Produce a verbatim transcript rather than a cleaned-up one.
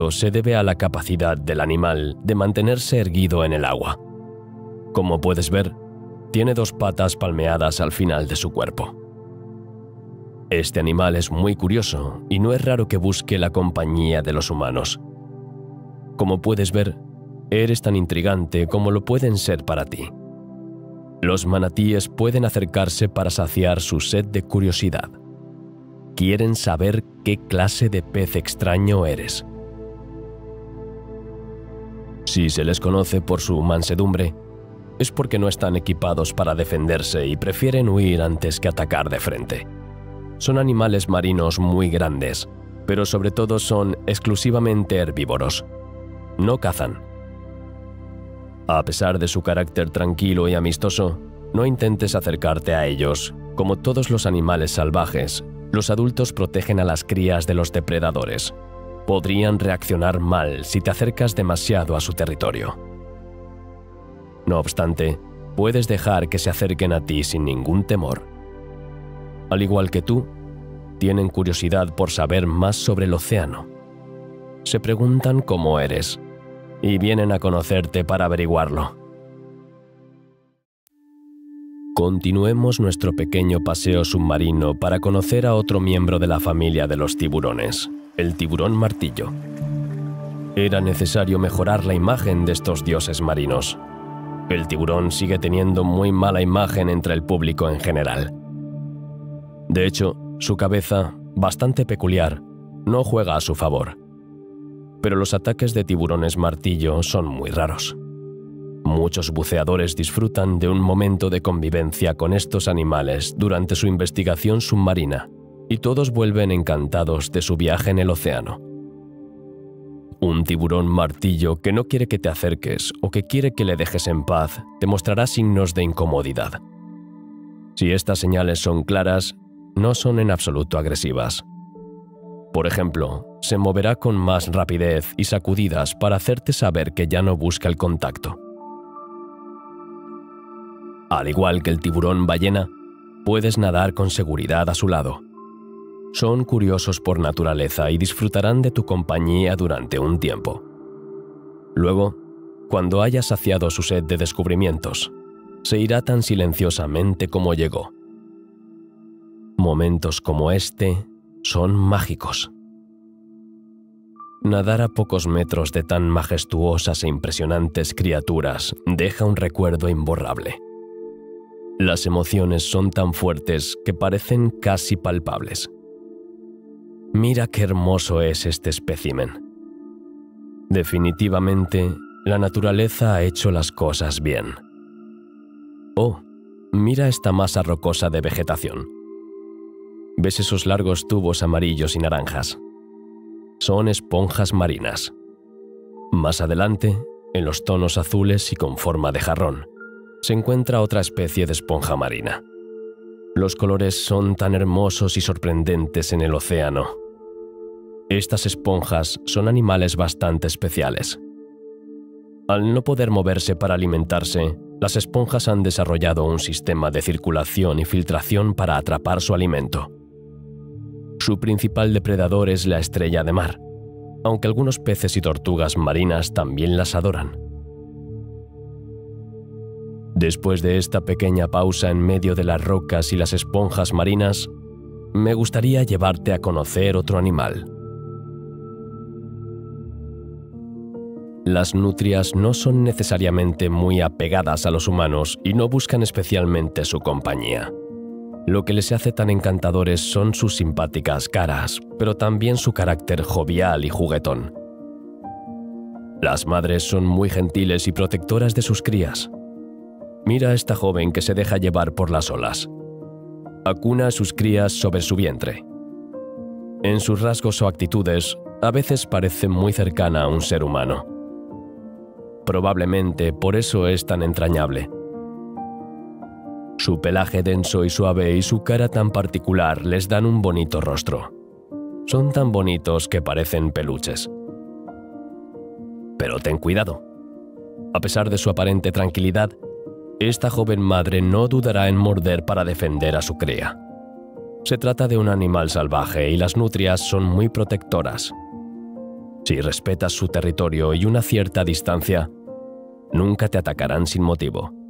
se debe a la capacidad del animal de mantenerse erguido en el agua. Como puedes ver, tiene dos patas palmeadas al final de su cuerpo. Este animal es muy curioso y no es raro que busque la compañía de los humanos. Como puedes ver, eres tan intrigante como lo pueden ser para ti. Los manatíes pueden acercarse para saciar su sed de curiosidad. Quieren saber qué clase de pez extraño eres. Si se les conoce por su mansedumbre, es porque no están equipados para defenderse y prefieren huir antes que atacar de frente. Son animales marinos muy grandes, pero sobre todo son exclusivamente herbívoros. No cazan. A pesar de su carácter tranquilo y amistoso, no intentes acercarte a ellos. Como todos los animales salvajes, los adultos protegen a las crías de los depredadores. Podrían reaccionar mal si te acercas demasiado a su territorio. No obstante, puedes dejar que se acerquen a ti sin ningún temor. Al igual que tú, tienen curiosidad por saber más sobre el océano. Se preguntan cómo eres y vienen a conocerte para averiguarlo. Continuemos nuestro pequeño paseo submarino para conocer a otro miembro de la familia de los tiburones, el tiburón martillo. Era necesario mejorar la imagen de estos dioses marinos. El tiburón sigue teniendo muy mala imagen entre el público en general. De hecho, su cabeza, bastante peculiar, no juega a su favor. Pero los ataques de tiburones martillo son muy raros. Muchos buceadores disfrutan de un momento de convivencia con estos animales durante su investigación submarina, y todos vuelven encantados de su viaje en el océano. Un tiburón martillo que no quiere que te acerques o que quiere que le dejes en paz te mostrará signos de incomodidad. Si estas señales son claras, no son en absoluto agresivas. Por ejemplo, se moverá con más rapidez y sacudidas para hacerte saber que ya no busca el contacto. Al igual que el tiburón ballena, puedes nadar con seguridad a su lado. Son curiosos por naturaleza y disfrutarán de tu compañía durante un tiempo. Luego, cuando haya saciado su sed de descubrimientos, se irá tan silenciosamente como llegó. Momentos como este son mágicos. Nadar a pocos metros de tan majestuosas e impresionantes criaturas deja un recuerdo imborrable. Las emociones son tan fuertes que parecen casi palpables. Mira qué hermoso es este espécimen. Definitivamente, la naturaleza ha hecho las cosas bien. Oh, mira esta masa rocosa de vegetación. ¿Ves esos largos tubos amarillos y naranjas? Son esponjas marinas. Más adelante, en los tonos azules y con forma de jarrón, se encuentra otra especie de esponja marina. Los colores son tan hermosos y sorprendentes en el océano. Estas esponjas son animales bastante especiales. Al no poder moverse para alimentarse, las esponjas han desarrollado un sistema de circulación y filtración para atrapar su alimento. Su principal depredador es la estrella de mar, aunque algunos peces y tortugas marinas también las adoran. Después de esta pequeña pausa en medio de las rocas y las esponjas marinas, me gustaría llevarte a conocer otro animal. Las nutrias no son necesariamente muy apegadas a los humanos y no buscan especialmente su compañía. Lo que les hace tan encantadores son sus simpáticas caras, pero también su carácter jovial y juguetón. Las madres son muy gentiles y protectoras de sus crías. Mira a esta joven que se deja llevar por las olas. Acuna a sus crías sobre su vientre. En sus rasgos o actitudes, a veces parece muy cercana a un ser humano. Probablemente por eso es tan entrañable. Su pelaje denso y suave y su cara tan particular les dan un bonito rostro. Son tan bonitos que parecen peluches. Pero ten cuidado. A pesar de su aparente tranquilidad, esta joven madre no dudará en morder para defender a su cría. Se trata de un animal salvaje y las nutrias son muy protectoras. Si respetas su territorio y una cierta distancia, nunca te atacarán sin motivo.